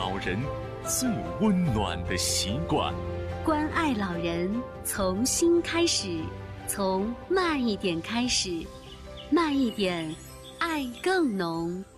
老人最温暖的习惯。 关爱老人，从心开始，从慢一点开始，慢一点，爱更浓。